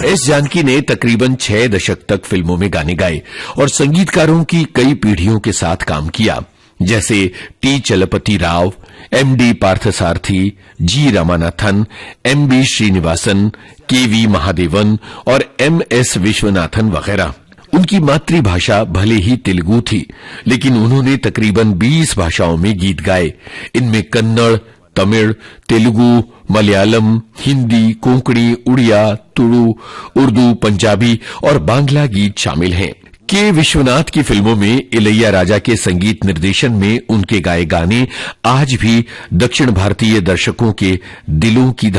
S Janaki ने तकरीबन 6 दशक तक फिल्मों में गाने गाए और संगीतकारों की कई पीढ़ियों के साथ काम किया, जैसे टी चलपति राव, एमडी पार्थसारथी, जी रामानाथन, एमबी श्रीनिवासन, केवी महादेवन और एमएस विश्वनाथन वगैरह। उनकी मातृभाषा भले ही तेलुगु थी, लेकिन उन्होंने तकरीबन 20 भाषाओं में गीत गाए। इनमें कन्नड़, तमिल, तेलुगु, मलयालम, हिंदी, कोंकणी, उड़िया, तुलु, उर्दू, पंजाबी और बांग्ला गीत शामिल हैं। के विश्वनाथ की फिल्मों में इलैया राजा के संगीत निर्देशन में उनके गाए गाने आज भी दक्षिण भारतीय दर्शकों के दिलों की